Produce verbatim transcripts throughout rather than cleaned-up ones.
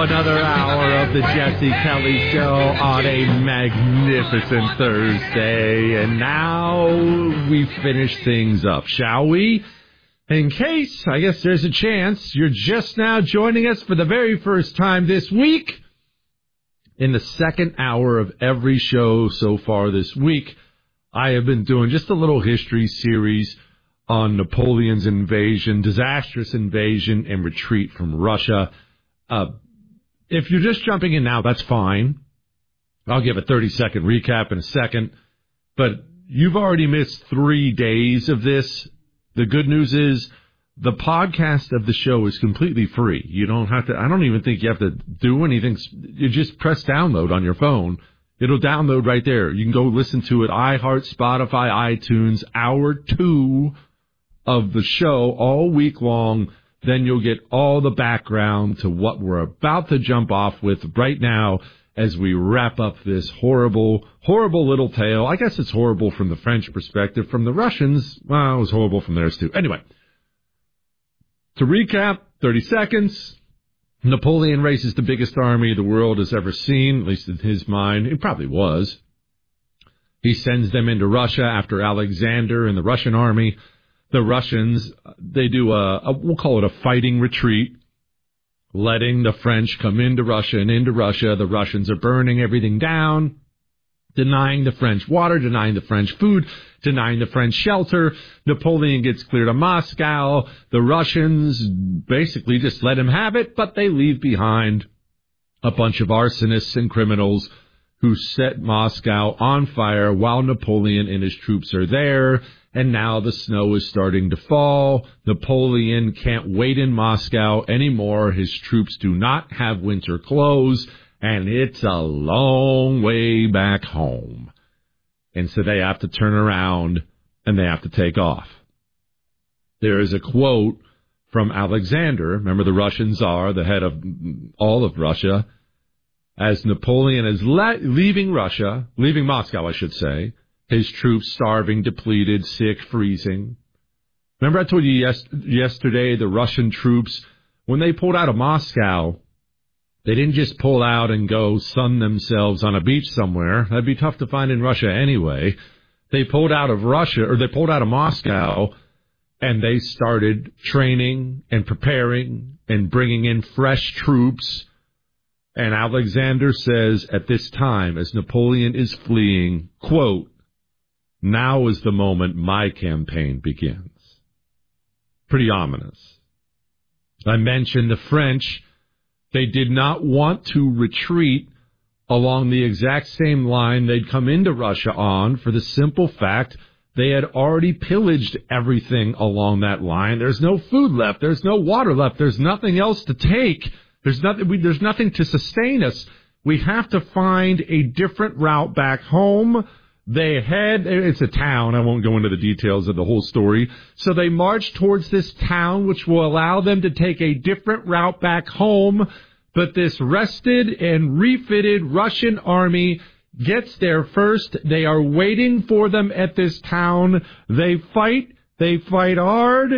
another hour of the Jesse Kelly Show on a magnificent Thursday. And now we finish things up, shall we? In case, I guess there's a chance, you're just now joining us for the very first time this week. In the second hour of every show so far this week, I have been doing just a little history series on Napoleon's invasion, disastrous invasion and retreat from Russia. Uh, if you're just jumping in now, that's fine. I'll give a thirty-second recap in a second. But you've already missed three days of this. The good news is the podcast of the show is completely free. You don't have to, I don't even think you have to do anything. You just press download on your phone. It'll download right there. You can go listen to it. iHeart, Spotify, iTunes, hour two of the show all week long. Then you'll get all the background to what we're about to jump off with right now as we wrap up this horrible, horrible little tale. I guess it's horrible from the French perspective. From the Russians, well, it was horrible from theirs too. Anyway, to recap, thirty seconds. Napoleon raises the biggest army the world has ever seen, at least in his mind. It probably was. He sends them into Russia after Alexander and the Russian army. The Russians, they do a, a, we'll call it a fighting retreat, letting the French come into Russia and into Russia. The Russians are burning everything down, denying the French water, denying the French food, denying the French shelter. Napoleon gets clear to Moscow. The Russians basically just let him have it, but they leave behind a bunch of arsonists and criminals who set Moscow on fire while Napoleon and his troops are there. And now the snow is starting to fall. Napoleon can't wait in Moscow anymore. His troops do not have winter clothes, and it's a long way back home. And so they have to turn around and they have to take off. There is a quote from Alexander, remember the Russian Tsar, the head of all of Russia, as Napoleon is le- leaving Russia, leaving Moscow, I should say, his troops starving, depleted, sick, freezing. Remember I told you yes- yesterday the Russian troops, when they pulled out of Moscow, they didn't just pull out and go sun themselves on a beach somewhere. That'd be tough to find in Russia anyway. They pulled out of Russia, or they pulled out of Moscow, and they started training and preparing and bringing in fresh troops. And Alexander says at this time, as Napoleon is fleeing, quote, "Now is the moment my campaign begins." Pretty ominous. I mentioned the French. They did not want to retreat along the exact same line they'd come into Russia on for the simple fact they had already pillaged everything along that line. There's no food left. There's no water left. There's nothing else to take. There's nothing, we, there's nothing to sustain us. We have to find a different route back home. They head, it's a town, I won't go into the details of the whole story. So they march towards this town, which will allow them to take a different route back home. But this rested and refitted Russian army gets there first. They are waiting for them at this town. They fight, they fight hard,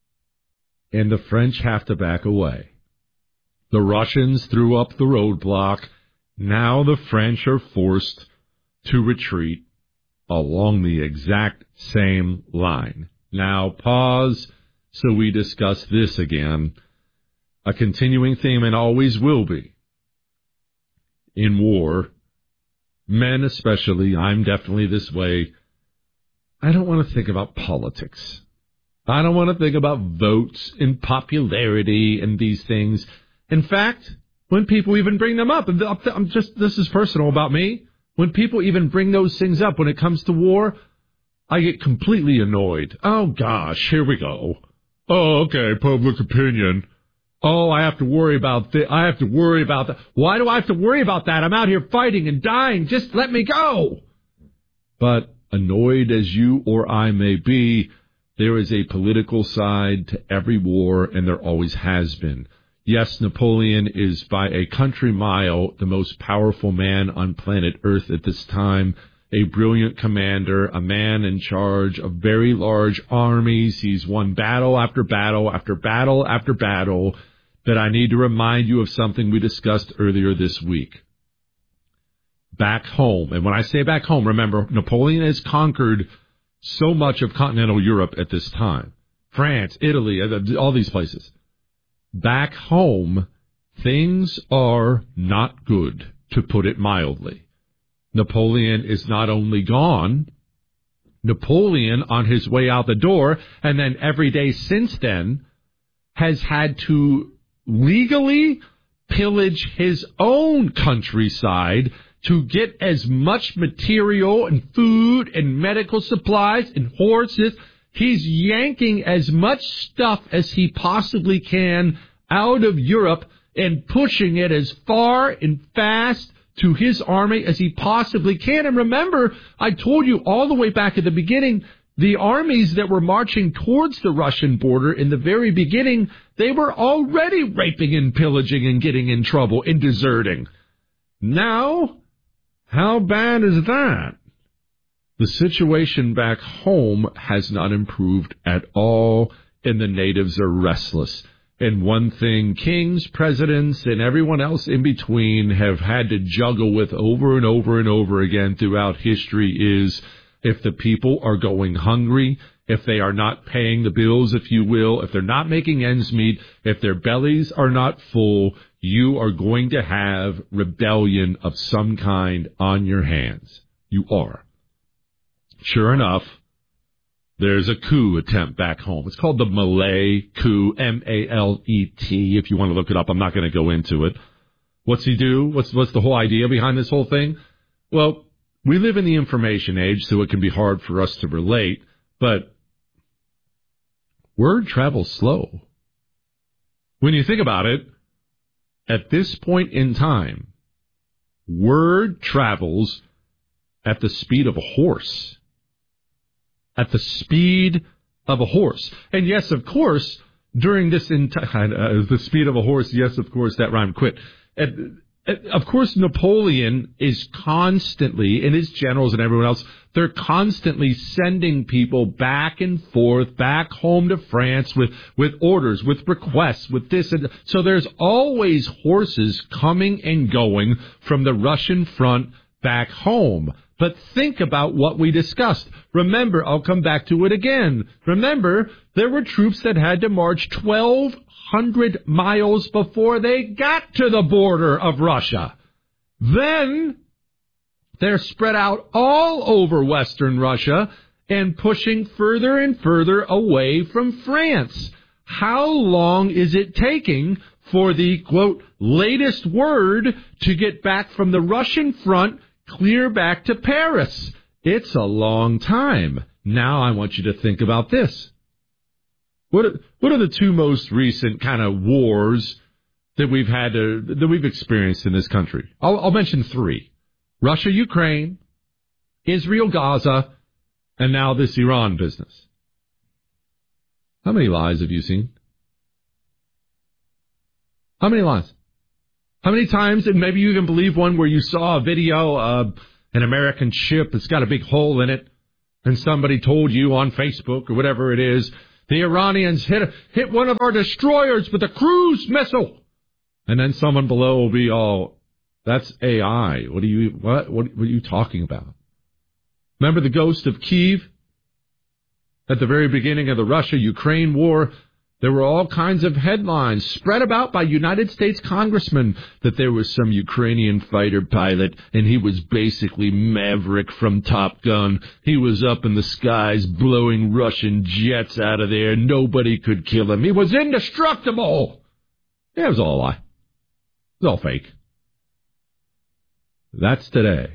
and the French have to back away. The Russians threw up the roadblock. Now the French are forced to retreat along the exact same line. Now pause so we discuss this again. A continuing theme, and always will be, in war, men especially, I'm definitely this way, I don't want to think about politics. I don't want to think about votes and popularity and these things. In fact, when people even bring them up, and I'm just, this is personal about me, when people even bring those things up when it comes to war, I get completely annoyed. Oh, gosh, here we go. Oh, okay, public opinion. Oh, I have to worry about this. I have to worry about that. Why do I have to worry about that? I'm out here fighting and dying. Just let me go. But annoyed as you or I may be, there is a political side to every war, and there always has been. Yes, Napoleon is by a country mile the most powerful man on planet Earth at this time, a brilliant commander, a man in charge of very large armies. He's won battle after battle after battle after battle, that I need to remind you of something we discussed earlier this week. Back home, and when I say back home, remember, Napoleon has conquered so much of continental Europe at this time. France, Italy, all these places. Back home, things are not good, to put it mildly. Napoleon is not only gone, Napoleon on his way out the door, and then every day since then, has had to legally pillage his own countryside to get as much material and food and medical supplies and horses. He's yanking as much stuff as he possibly can out of Europe and pushing it as far and fast to his army as he possibly can. And remember, I told you all the way back at the beginning, the armies that were marching towards the Russian border in the very beginning, they were already raping and pillaging and getting in trouble and deserting. Now, how bad is that? The situation back home has not improved at all, and the natives are restless. And one thing kings, presidents, and everyone else in between have had to juggle with over and over and over again throughout history is if the people are going hungry, if they are not paying the bills, if you will, if they're not making ends meet, if their bellies are not full, you are going to have rebellion of some kind on your hands. You are. Sure enough, there's a coup attempt back home. It's called the Malay coup, M A L E T, if you want to look it up. I'm not going to go into it. What's he do? What's, what's the whole idea behind this whole thing? Well, we live in the information age, so it can be hard for us to relate, but word travels slow. When you think about it, at this point in time, word travels at the speed of a horse. At the speed of a horse. And yes, of course, during this entire, uh, the speed of a horse, yes, of course, that rhyme quit. At, at, of course, Napoleon is constantly, and his generals and everyone else, they're constantly sending people back and forth, back home to France with, with orders, with requests, with this. And so there's always horses coming and going from the Russian front back home. But think about what we discussed. Remember, I'll come back to it again. Remember, there were troops that had to march twelve hundred miles before they got to the border of Russia. Then they're spread out all over Western Russia and pushing further and further away from France. How long is it taking for the, quote, latest word to get back from the Russian front clear back to Paris? It's a long time. Now I want you to think about this. What are, what are the two most recent kind of wars that we've had to, that we've experienced in this country? I'll, I'll mention three. Russia, Ukraine, Israel, Gaza, and now this Iran business. How many lies have you seen? How many lies? How many times, and maybe you even believe one where you saw a video of an American ship that's got a big hole in it, and somebody told you on Facebook or whatever it is, the Iranians hit hit one of our destroyers with a cruise missile. And then someone below will be all, that's A I. What are you, what, what, what are you talking about? Remember the ghost of Kyiv? At the very beginning of the Russia-Ukraine war, there were all kinds of headlines spread about by United States congressmen that there was some Ukrainian fighter pilot, and he was basically Maverick from Top Gun. He was up in the skies blowing Russian jets out of there. Nobody could kill him. He was indestructible. Yeah, it was all a lie. It was all fake. That's today.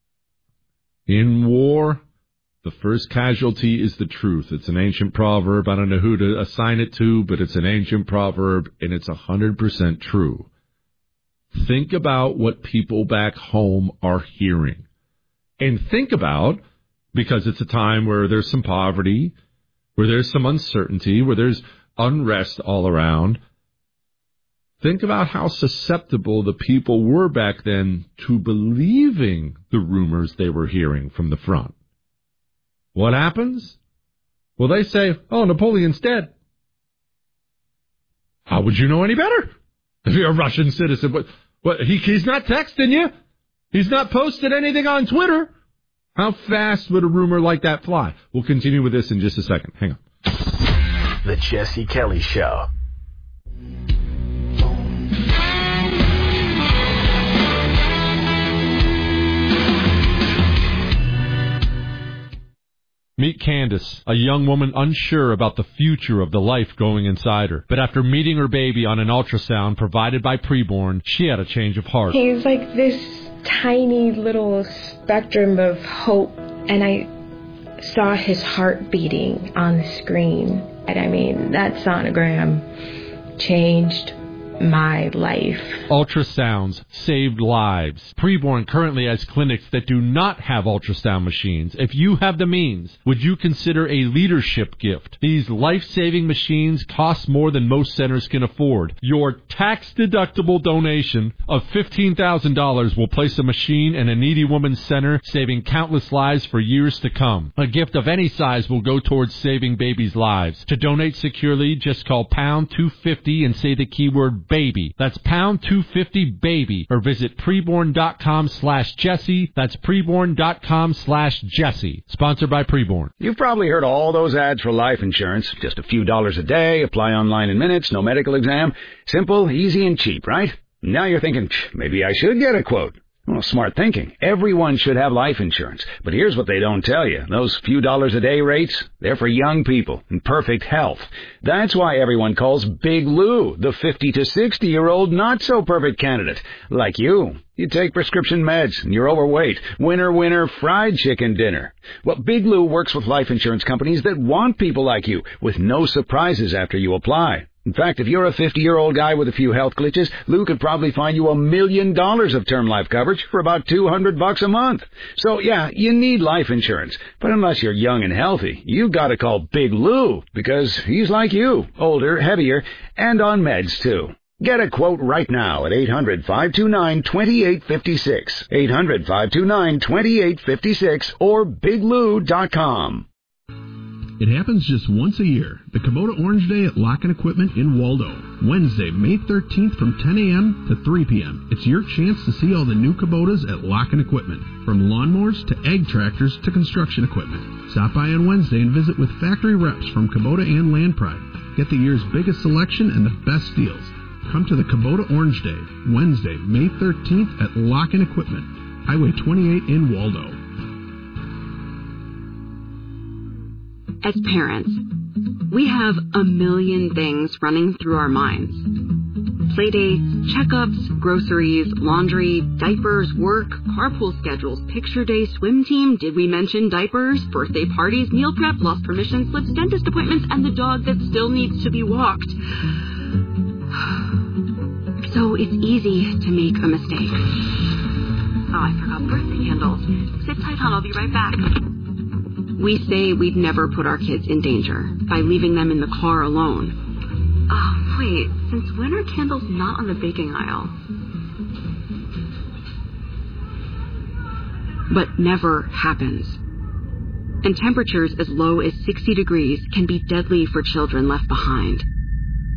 In war, the first casualty is the truth. It's an ancient proverb. I don't know who to assign it to, but it's an ancient proverb, and it's one hundred percent true. Think about what people back home are hearing. And think about, because it's a time where there's some poverty, where there's some uncertainty, where there's unrest all around, think about how susceptible the people were back then to believing the rumors they were hearing from the front. What happens? Well, they say, oh, Napoleon's dead. How would you know any better? If you're a Russian citizen, what? What? He, he's not texting you. He's not posted anything on Twitter. How fast would a rumor like that fly? We'll continue with this in just a second. Hang on. The Jesse Kelly Show. Meet Candace, a young woman unsure about the future of the life going inside her. But after meeting her baby on an ultrasound provided by Preborn, she had a change of heart. He's like this tiny little spectrum of hope, and I saw his heart beating on the screen. And I mean, that sonogram changed my life. Ultrasounds saved lives. Preborn currently has clinics that do not have ultrasound machines. If you have the means, would you consider a leadership gift? These life-saving machines cost more than most centers can afford. Your tax-deductible donation of fifteen thousand dollars will place a machine in a needy woman's center, saving countless lives for years to come. A gift of any size will go towards saving babies' lives. To donate securely, just call pound two fifty and say the keyword baby. That's pound two fifty baby, or visit preborn.com slash Jesse. That's preborn.com slash Jesse. Sponsored by Preborn. You've probably heard all those ads for life insurance. Just a few dollars a day, apply online in minutes, no medical exam. Simple, easy, and cheap, right? Now you're thinking, maybe I should get a quote. Well, smart thinking. Everyone should have life insurance. But here's what they don't tell you. Those few dollars a day rates, they're for young people in perfect health. That's why everyone calls Big Lou the fifty to sixty-year-old not-so-perfect candidate. Like you. You take prescription meds and you're overweight. Winner, winner, fried chicken dinner. Well, Big Lou works with life insurance companies that want people like you, with no surprises after you apply. In fact, if you're a fifty-year-old guy with a few health glitches, Lou could probably find you a million dollars of term life coverage for about two hundred bucks a month. So, yeah, you need life insurance. But unless you're young and healthy, you've got to call Big Lou, because he's like you, older, heavier, and on meds, too. Get a quote right now at eight hundred, five two nine, two eight five six, eight hundred, five two nine, two eight five six, or big lou dot com. It happens just once a year, the Kubota Orange Day at Lock-In Equipment in Waldo. Wednesday, May thirteenth from ten a.m. to three p.m. It's your chance to see all the new Kubotas at Lock-In Equipment, from lawnmowers to ag tractors to construction equipment. Stop by on Wednesday and visit with factory reps from Kubota and Land Pride. Get the year's biggest selection and the best deals. Come to the Kubota Orange Day, Wednesday, May thirteenth at Lock-In Equipment, Highway twenty-eight in Waldo. As parents, we have a million things running through our minds. Playdates, checkups, groceries, laundry, diapers, work, carpool schedules, picture day, swim team, did we mention diapers, birthday parties, meal prep, lost permission slips, dentist appointments, and the dog that still needs to be walked. So it's easy to make a mistake. Oh, I forgot birthday candles. Sit tight, hon, I'll be right back. We say we'd never put our kids in danger by leaving them in the car alone. Oh, wait, since when are candles not on the baking aisle? But never happens. And temperatures as low as sixty degrees can be deadly for children left behind.